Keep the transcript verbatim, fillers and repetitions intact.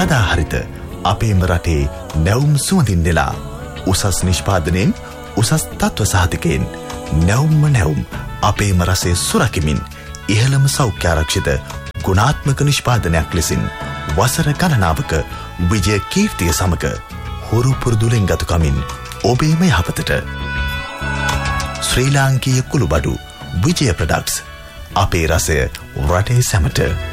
සදාහරිත අපේම රටේ නැවුම් සුවඳින් නෙලා උසස් නිෂ්පාදනයෙන් උසස් තත්ත්ව සහතිකයෙන් නැවුම්ම නැවුම් අපේම රසය සුරකිමින් ඉහළම සෞඛ්‍ය ආරක්ෂිත ගුණාත්මක නිෂ්පාදනයක් ලෙසින් වසර ගණනාවක විජය කීර්තිය සමග හුරු පුරුදුලෙන් ගතුකමින් ඔබේම යහපතට ශ්‍රී ලාංකීය කුළුබඩු විජය ප්‍රොඩක්ට්ස් අපේ රසය රටේ සැමට